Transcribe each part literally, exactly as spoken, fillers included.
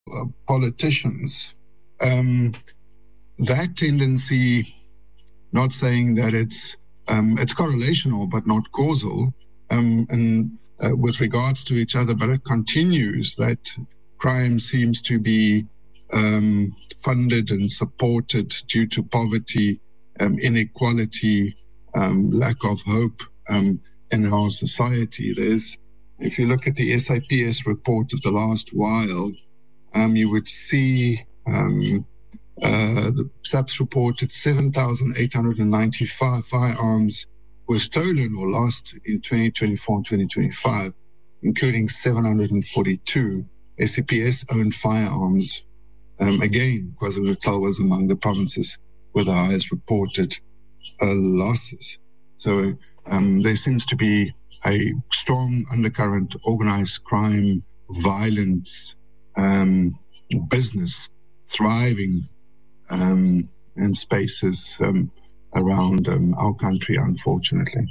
uh, politicians, um, that tendency, not saying that it's um, it's correlational but not causal, um, and uh, with regards to each other, but it continues. That crime seems to be um, funded and supported due to poverty, um, inequality, um, lack of hope um, in our society. There's, if you look at the S I P S report of the last while, um, you would see um, uh, the S A P S reported seven thousand eight hundred ninety-five firearms were stolen or lost in twenty twenty-four and twenty twenty-five, including seven hundred forty-two S A P S-owned firearms. Um, again, KwaZulu-Natal was among the provinces with the highest reported uh, losses. So um, there seems to be a strong undercurrent, organized crime, violence, um, business thriving um, in spaces um, around um, our country, unfortunately.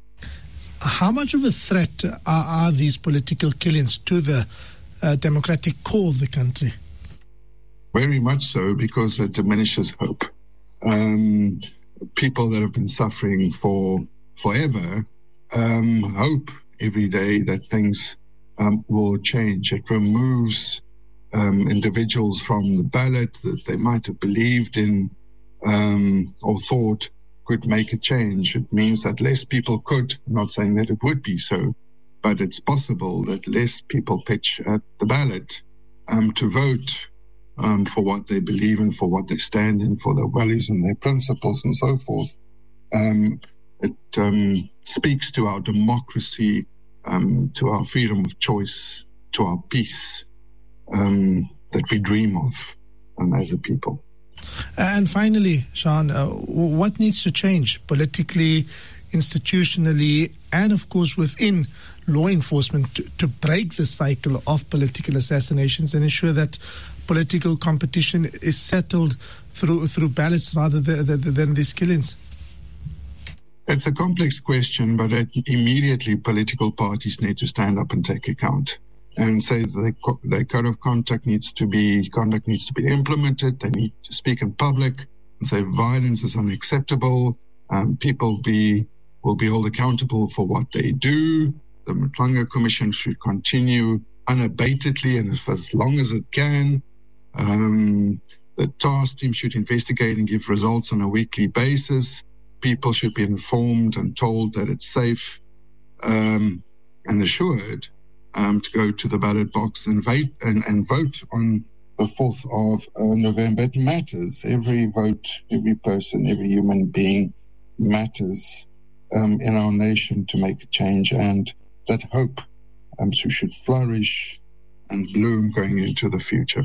How much of a threat are, are these political killings to the uh, democratic core of the country? Very much so, because it diminishes hope. Um, people that have been suffering for forever um, hope every day that things um, will change. It removes um, individuals from the ballot that they might have believed in um, or thought could make a change. It means that less people could, I'm not saying that it would be so, but it's possible that less people pitch at the ballot um, to vote Um, for what they believe in, for what they stand in, for their values and their principles and so forth. Um, it um, speaks to our democracy, um, to our freedom of choice, to our peace um, that we dream of um, as a people. And finally, Sean, uh, what needs to change politically, institutionally, and of course within law enforcement to, to break the cycle of political assassinations and ensure that political competition is settled through through ballots rather than, than these killings? It's a complex question, but it, immediately political parties need to stand up and take account and say that their code of conduct needs to be conduct needs to be implemented. They need to speak in public and say violence is unacceptable. Um, people be will be held accountable for what they do. The Mhlanga Commission should continue unabatedly and for as long as it can. Um, the task team should investigate and give results on a weekly basis. People should be informed and told that it's safe um, and assured um, to go to the ballot box and vote, and, and vote on the fourth of uh, November. It matters. Every vote, every person, every human being matters um, in our nation to make a change, and that hope um, so should flourish and bloom going into the future.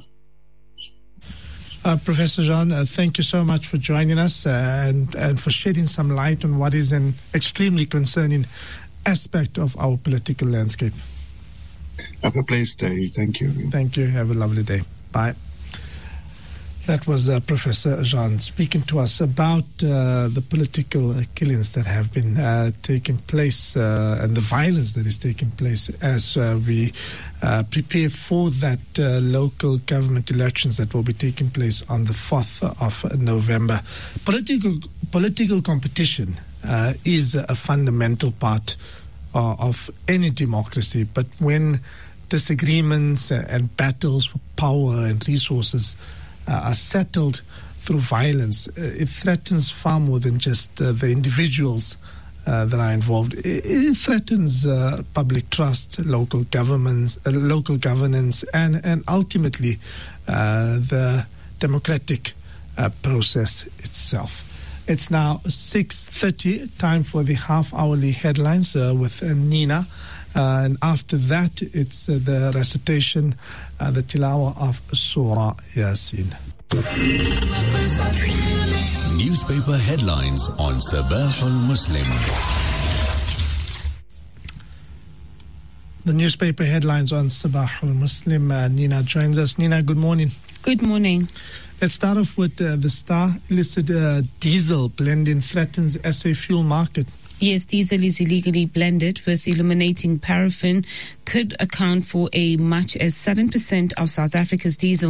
Uh, Professor Jean, uh, thank you so much for joining us uh, and, and for shedding some light on what is an extremely concerning aspect of our political landscape. Have a blessed day. Thank you. Thank you. Have a lovely day. Bye. That was uh, Professor Jean speaking to us about uh, the political uh, killings that have been uh, taking place uh, and the violence that is taking place as uh, we uh, prepare for that uh, local government elections that will be taking place on the fourth of November. Political political competition uh, is a fundamental part uh, of any democracy, but when disagreements and battles for power and resources Uh, are settled through violence, uh, it threatens far more than just uh, the individuals uh, that are involved. It, it threatens uh, public trust, local governments, uh, local governance, and and ultimately uh, the democratic uh, process itself. It's now six thirty, time for the half-hourly headlines uh, with uh, Nina. Uh, and after that, it's uh, the recitation, uh, the tilawa of Surah Yasin. Newspaper headlines on Sabah al-Muslim. The newspaper headlines on Sabah al-Muslim. Uh, Nina joins us. Nina, good morning. Good morning. Let's start off with uh, the Star. Illicit uh, diesel blending threatens S A fuel market. Yes, diesel is illegally blended with illuminating paraffin, could account for a much as seven percent of South Africa's diesel